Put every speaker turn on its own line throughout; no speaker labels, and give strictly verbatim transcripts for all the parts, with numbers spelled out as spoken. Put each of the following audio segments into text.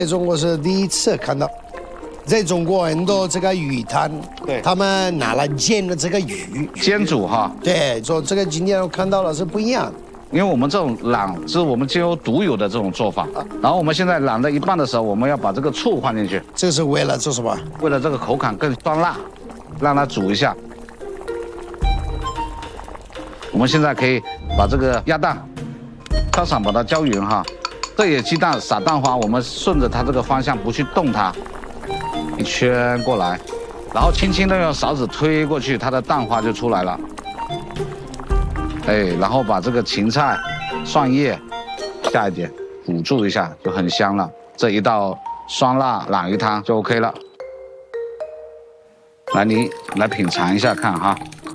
在中国是第一次看到，在中国很多这个鱼摊，
对，
他们拿来煎的这个鱼，
煎煮哈。
对，说这个今天我看到了是不一样的。
因为我们这种懒是我们精油独有的这种做法，然后我们现在懒到一半的时候，我们要把这个醋放进去，
这是为了做什么？
为了这个口感更酸辣，让它煮一下。我们现在可以把这个鸭蛋靠上把它浇匀哈。这野鸡蛋撒蛋花，我们顺着它这个方向不去动它，一圈过来，然后轻轻的用勺子推过去，它的蛋花就出来了。哎，然后把这个芹菜、蒜叶下一点，辅助一下就很香了。这一道酸辣鲩鱼汤就 OK 了。来，你来品尝一下看哈。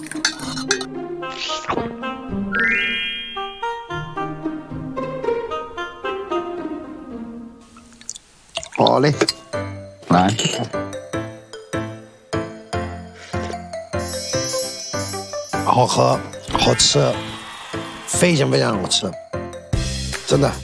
好嘞，
来，
好喝，好吃，非常非常好吃，真的。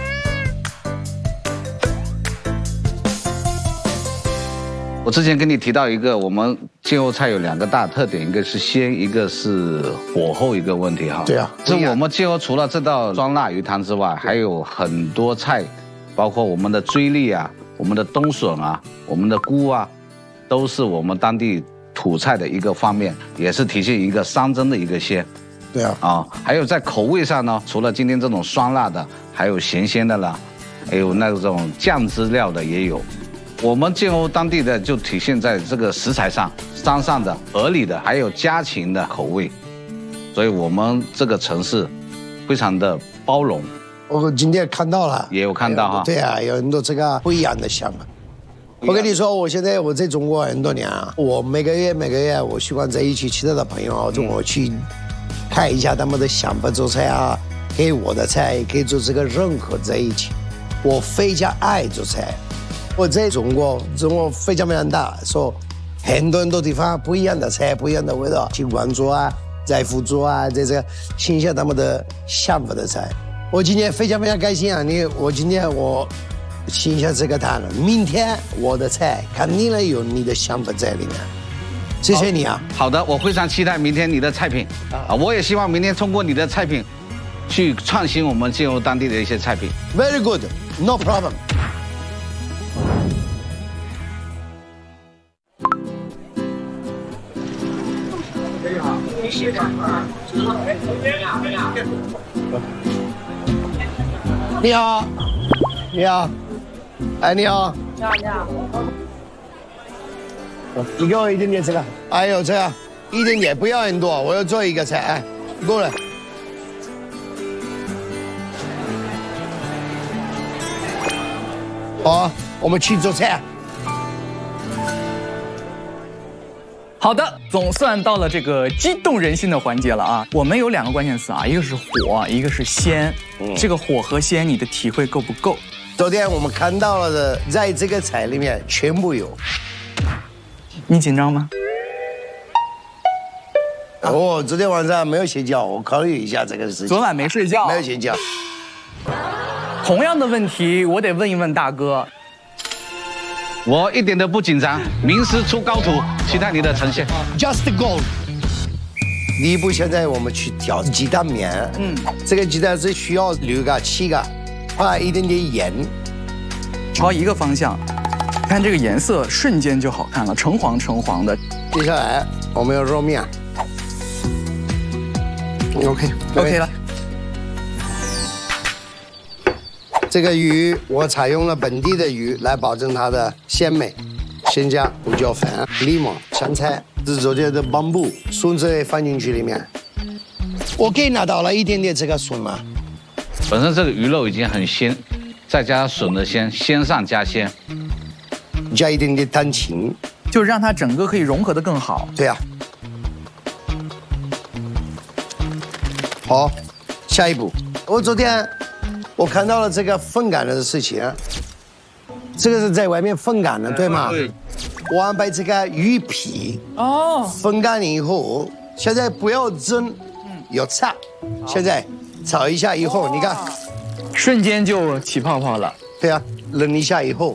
我之前跟你提到一个，我们京油菜有两个大特点，一个是鲜，一个是火候一个问题哈。
对啊，
这我们京油除了这道酸辣鱼汤之外，还有很多菜，包括我们的锥栗啊。我们的冬笋啊，我们的菇啊，都是我们当地土菜的一个方面，也是体现一个山珍的一个鲜。
对啊，
啊，还有在口味上呢，除了今天这种酸辣的，还有咸鲜的啦，还有那种酱汁料的也有。我们建瓯当地的就体现在这个食材上，山上的、河里的，还有家禽的口味，所以我们这个城市非常的包容。
我今天看到了，
也有看到哈。
对啊，有很多这个不一样的香。我跟你说，我现在我在中国很多年啊，我每个月每个月我喜欢在一起其他的朋友啊，我去看一下他们的想法做菜啊，给我的菜可以做这个任何在一起。我非常爱做菜。我在中国，中国非常非常大，说很多很多地方不一样的菜，不一样的味道，去关注啊，在辅助啊，在这个欣赏他们的想法的菜。我今天非常非常开心啊！你我今天我欣赏这个汤了，明天我的菜肯定了有你的想法在里面。谢谢你啊！
好的，我非常期待明天你的菜品啊！我也希望明天通过你的菜品，去创新我们进入当地的一些菜品。
Very good, no problem.
是的，
你好，你好，哎，你好，
你好，你好，
你给我一点点这个，哎呦，这样一点点，不要很多，我要做一个菜，哎，过来。好，我们去做菜。
好的，总算到了这个激动人心的环节了啊！我们有两个关键词啊，一个是火，一个是鲜。嗯，这个火和鲜，你的体会够不够？
昨天我们看到了的，在这个菜里面全部有。
你紧张吗？
哦，昨天晚上没有睡觉，我考虑一下这个事情。
昨晚没睡觉？
没有睡觉。
同样的问题，我得问一问大哥。
我一点都不紧张，名师出高徒，期待你的呈现。
Just go。第一步，现在我们去调鸡蛋面。嗯，这个鸡蛋是需要六个、七个，放一点点盐。
朝一个方向，看这个颜色瞬间就好看了，橙黄橙黄的。
接下来我们要肉面。OK
OK 了。
这个鱼我采用了本地的鱼来保证它的鲜美，先加胡椒粉、柠檬、香菜，这是昨天的邦布，笋子也放进去里面。我给拿到了一点点这个笋嘛。
本身这个鱼肉已经很鲜，再加笋的鲜，鲜上加鲜，
加一点点蛋清，
就让它整个可以融合得更好。
对呀、啊。好，下一步，我昨天。我看到了这个风干的事情，这个是在外面风干的，对吗？对。我安排这个鱼皮哦，风干了以后，现在不要蒸，要炒。现在炒一下以后，你看，
瞬间就起泡泡了。
对啊，冷一下以后，